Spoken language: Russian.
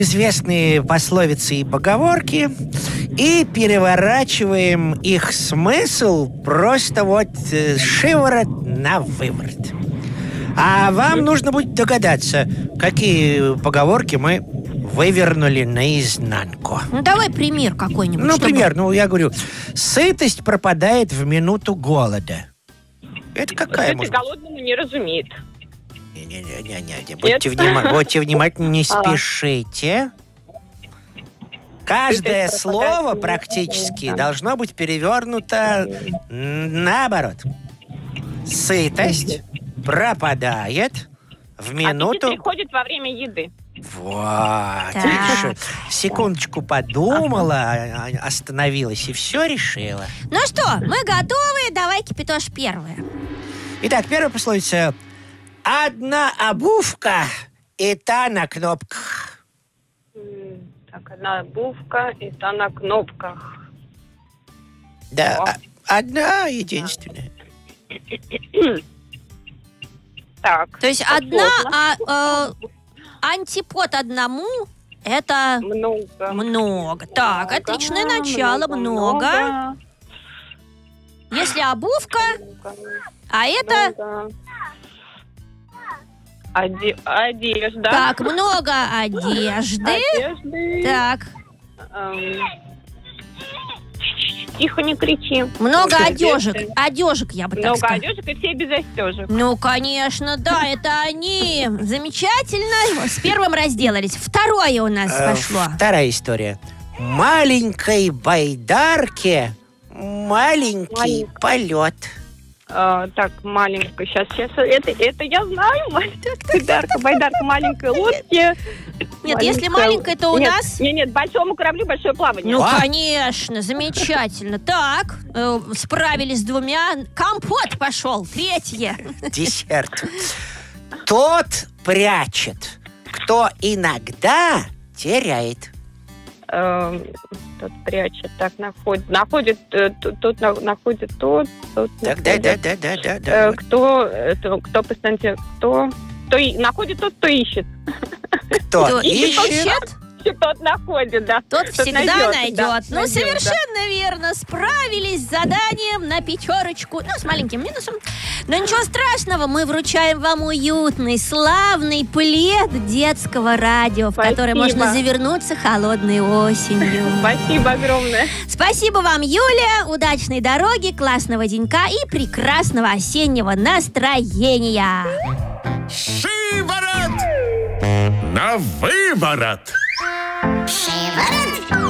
известные пословицы и поговорки и переворачиваем их смысл просто вот шиворот на выворот. А вам нужно будет догадаться, какие поговорки мы вывернули наизнанку. Ну, давай пример какой-нибудь. Ну, пример, я говорю, сытость пропадает в минуту голода. Это какая может быть? Голодному не разумеет. Не. Будьте внимательны, не спешите. Каждое слово практически должно быть перевернуто наоборот. Сытость пропадает в минуту... Аппетит приходит во время еды. Вот. Видишь, секундочку подумала, остановилась и все решила. Ну что, мы готовы? Давай, Кипятош, первая. Итак, первая пословица. Одна обувка, и та на кнопках. Так, одна обувка, и та на кнопках. Да, одна единственная. Так. То есть одна, антипод одному — это много. Так, отличное начало, много. Если обувка, а это... Одежда. Так, много одежды. Так. Тихо, не кричи. Много одежек. Одежек, я бы так сказала. Много одежек и все без застежек. Ну, конечно, да, это они. Замечательно. С первым разделались. Второе у нас пошло. Вторая история. Маленькой байдарке маленький полет. Так, маленькая. Сейчас. Это я знаю. Байдарка, маленькая лодки. Нет, если маленькая, то у нас... Нет, большому кораблю большое плавание. Ну, конечно, замечательно. Так, справились с двумя. Компот пошел. Третье. Десерт. Тот прячет, кто иногда теряет. Тот прячет, так, находит, тот находит, тот. Да. Кто постоянно, кто находит, тот, кто ищет. Кто ищет? Тот находит, да. Тот всегда найдет. Да, ну, совершенно верно. Справились с заданием на 5. Ну, с маленьким минусом. Но ничего страшного. Мы вручаем вам уютный, славный плед детского радио, в который можно завернуться холодной осенью. Спасибо огромное. Спасибо вам, Юля. Удачной дороги, классного денька и прекрасного осеннего настроения. Шиворот на выворот. Шиворот